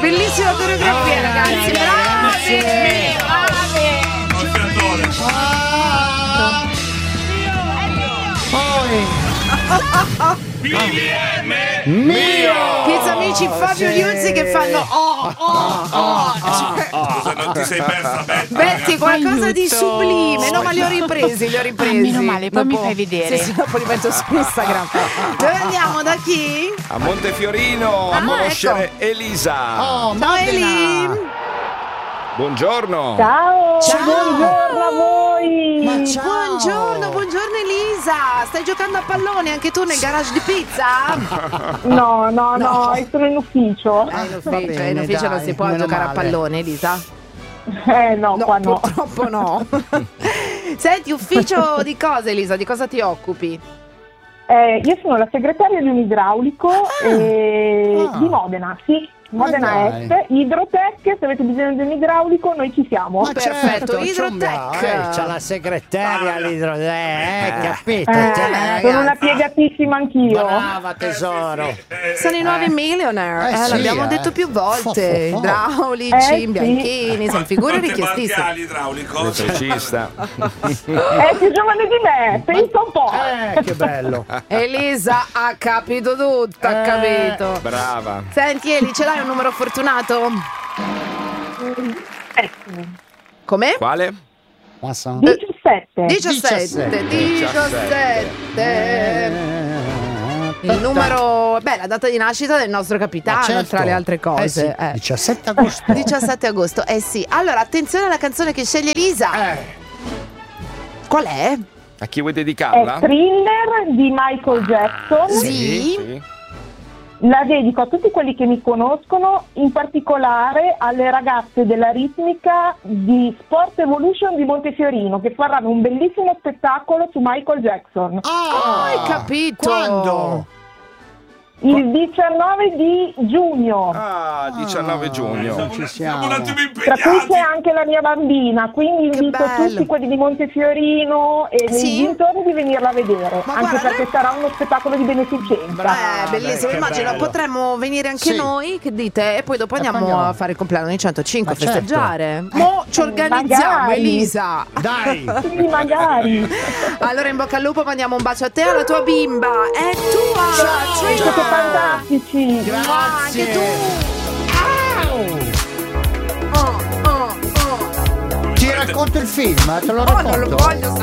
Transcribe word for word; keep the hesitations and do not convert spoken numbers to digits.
Bellissima coreografia, ragazzi. Bravi! B D M mio! Pizza amici Fabio Liuzzi che fanno oh oh oh. Scusa, non ti sei persa Betty? Betty, qualcosa di sublime. No, ma li ho ripresi, li ho ripresi. Ah, meno male, poi dopo, mi fai vedere. Sì, sì, dopo li metto su Instagram. Dove andiamo? Da chi? A Montefiorino a Ah, conoscere ecco. Elisa. Oh, ciao Eli. Buongiorno. Ciao, Ciao. buongiorno a voi. Ma buongiorno, buongiorno Elisa. Stai giocando a pallone anche tu nel garage di pizza? No, no, no, sono in ufficio. Eh, in ufficio, bene, in ufficio non dai, si può meno giocare male. a pallone, Elisa? Eh no, No, qua no. purtroppo no. Senti, ufficio di cosa Elisa? Di cosa ti occupi? Eh, io sono la segretaria di un idraulico eh, Ah. di Modena, sì. Modena Ma Est, dai. Idrotech, se avete bisogno di un idraulico noi ci siamo. Ma Perfetto, certo, Idrotech. Eh, c'ha la segretaria l'idro, eh, capito? Eh, Cioè, sono ragazzi, una piegatissima anch'io. brava tesoro. Sono i nuovi millionaire, Eh, eh, sì, l'abbiamo eh. detto più volte. Fo, fo, fo. Idraulici, Eh, sì. bianchini, sono figure Quante richiestissime. marche ha l'idraulico? Elettricista. È più giovane di me, pensa un po'. Eh, che bello. Elisa ha capito tutto, ha Eh. capito. Brava. Senti Eli, ce l'hai un numero fortunato? Ecco. Come? Quale? Passa. diciassette. diciassette. diciassette. diciassette. Il numero, beh, la data di nascita del nostro capitano, Ma certo. tra le altre cose. Eh sì, eh. diciassette agosto. diciassette agosto, eh sì. Allora, attenzione alla canzone che sceglie Elisa. Eh. Qual è? A chi vuoi È dedicarla? Thriller di Michael Jackson. Sì. Sì. La dedico a tutti quelli che mi conoscono, in particolare alle ragazze della ritmica di Sport Evolution di Montefiorino, che faranno un bellissimo spettacolo su Michael Jackson. Ah, hai capito. Quando? Il diciannove di giugno. Ah, diciannove giugno. Siamo, ci un- siamo. siamo un attimo Tra cui c'è impegnati. anche la mia bambina, quindi Che invito bello. tutti quelli di Montefiorino e nei Sì? dintorni di venirla a vedere, Ma anche guarda, perché sarà uno spettacolo di beneficenza. Eh, bellissimo, che immagino bello. potremmo venire anche Sì. noi, che dite? E poi dopo E andiamo poi andiamo. a fare il compleanno di centocinque a Ma certo. festeggiare. Mo ci organizziamo, Magari. Elisa. Dai. Sì, magari. Allora in bocca al lupo, mandiamo un bacio a te e alla tua bimba. È tua! Siete Thriller. fantastici. Mua, anche tu! Oh, oh, oh. Ti racconto il film, te lo Oh, racconto. non lo voglio